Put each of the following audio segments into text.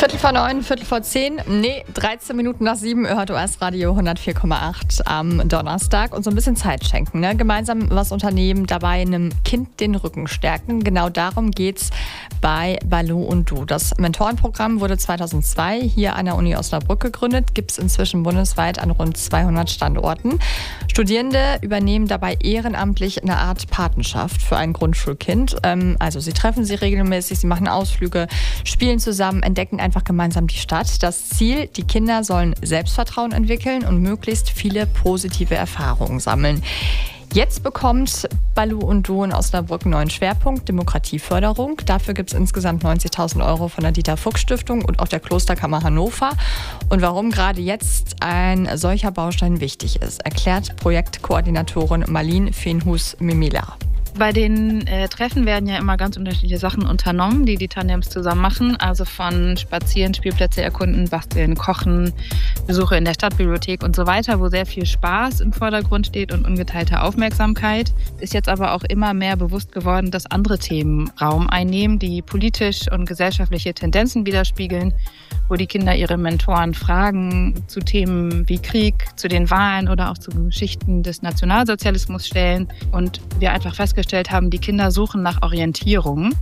Viertel vor 9, Viertel vor 10, 13 Minuten nach 7 hört OS Radio 104,8 am Donnerstag und so ein bisschen Zeit schenken. Ne? Gemeinsam was unternehmen, dabei einem Kind den Rücken stärken. Genau darum geht's bei Baloo und Du. Das Mentorenprogramm wurde 2002 hier an der Uni Osnabrück gegründet, gibt es inzwischen bundesweit an rund 200 Standorten. Studierende übernehmen dabei ehrenamtlich eine Art Patenschaft für ein Grundschulkind. Also sie treffen sie regelmäßig, sie machen Ausflüge, spielen zusammen, entdecken einfach gemeinsam die Stadt. Das Ziel, die Kinder sollen Selbstvertrauen entwickeln und möglichst viele positive Erfahrungen sammeln. Jetzt bekommt Baloo und Du in Osnabrück einen neuen Schwerpunkt, Demokratieförderung. Dafür gibt es insgesamt 90.000 Euro von der Dieter-Fuchs-Stiftung und auch der Klosterkammer Hannover. Und warum gerade jetzt ein solcher Baustein wichtig ist, erklärt Projektkoordinatorin Marlene Feenhus-Mimila. Bei den Treffen werden ja immer ganz unterschiedliche Sachen unternommen, die Tandems zusammen machen. Also von Spazieren, Spielplätze erkunden, basteln, kochen, Besuche in der Stadtbibliothek und so weiter, wo sehr viel Spaß im Vordergrund steht und ungeteilte Aufmerksamkeit. Ist jetzt aber auch immer mehr bewusst geworden, dass andere Themen Raum einnehmen, die politisch und gesellschaftliche Tendenzen widerspiegeln, wo die Kinder ihre Mentoren fragen zu Themen wie Krieg, zu den Wahlen oder auch zu Geschichten des Nationalsozialismus stellen. Und wir einfach festgestellt haben, die Kinder suchen nach Orientierung.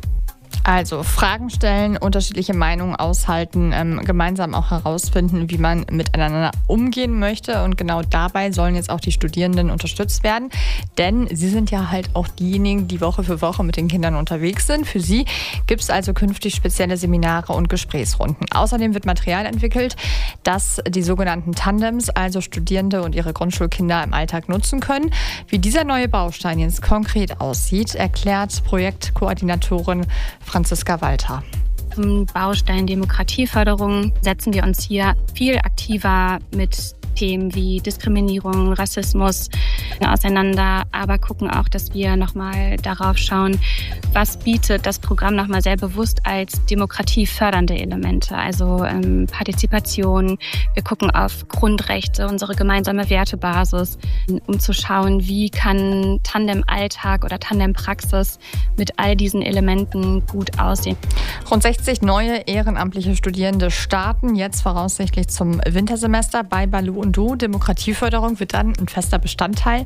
Also Fragen stellen, unterschiedliche Meinungen aushalten, gemeinsam auch herausfinden, wie man miteinander umgehen möchte. Und genau dabei sollen jetzt auch die Studierenden unterstützt werden. Denn sie sind ja halt auch diejenigen, die Woche für Woche mit den Kindern unterwegs sind. Für sie gibt es also künftig spezielle Seminare und Gesprächsrunden. Außerdem wird Material entwickelt, das die sogenannten Tandems, also Studierende und ihre Grundschulkinder im Alltag nutzen können. Wie dieser neue Baustein jetzt konkret aussieht, erklärt Projektkoordinatorin Franziska Walter. Zum Baustein Demokratieförderung setzen wir uns hier viel aktiver mit Themen wie Diskriminierung, Rassismus auseinander, aber gucken auch, dass wir nochmal darauf schauen, was bietet das Programm nochmal sehr bewusst als demokratiefördernde Elemente, also Partizipation. Wir gucken auf Grundrechte, unsere gemeinsame Wertebasis, um zu schauen, wie kann Tandem-Alltag oder Tandem-Praxis mit all diesen Elementen gut aussehen. Rund 60 neue ehrenamtliche Studierende starten jetzt voraussichtlich zum Wintersemester bei Baloo und Du. Demokratieförderung wird dann ein fester Bestandteil.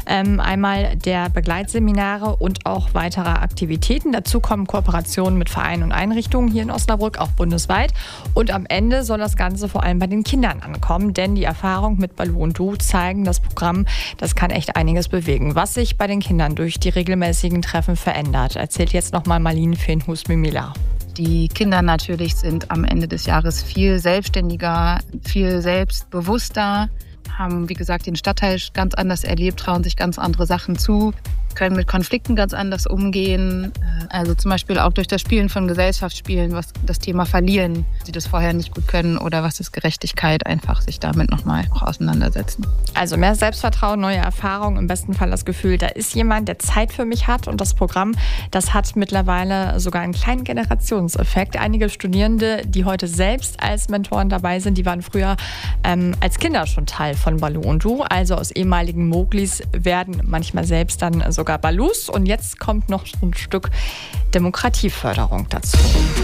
Einmal der Begleitseminare und auch weiterer Aktivitäten. Dazu kommen Kooperationen mit Vereinen und Einrichtungen hier in Osnabrück, auch bundesweit. Und am Ende soll das Ganze vor allem bei den Kindern ankommen, denn die Erfahrungen mit Baloo und Du zeigen, das Programm, das kann echt einiges bewegen. Was sich bei den Kindern durch die regelmäßigen Treffen verändert, erzählt jetzt nochmal Marlene Feenhus-Mimila. Die Kinder natürlich sind am Ende des Jahres viel selbstständiger, viel selbstbewusster, haben, wie gesagt, den Stadtteil ganz anders erlebt, trauen sich ganz andere Sachen zu, können mit Konflikten ganz anders umgehen. Also zum Beispiel auch durch das Spielen von Gesellschaftsspielen, was das Thema Verlieren, sie das vorher nicht gut können, oder was ist Gerechtigkeit, einfach sich damit nochmal auch auseinandersetzen. Also mehr Selbstvertrauen, neue Erfahrungen, im besten Fall das Gefühl, da ist jemand, der Zeit für mich hat. Und das Programm, das hat mittlerweile sogar einen kleinen Generationseffekt. Einige Studierende, die heute selbst als Mentoren dabei sind, die waren früher als Kinder schon Teil von Baloo und Du. Also aus ehemaligen Moglis werden manchmal selbst dann sogar Baloos. Und jetzt kommt noch so ein Stück Demokratieförderung dazu.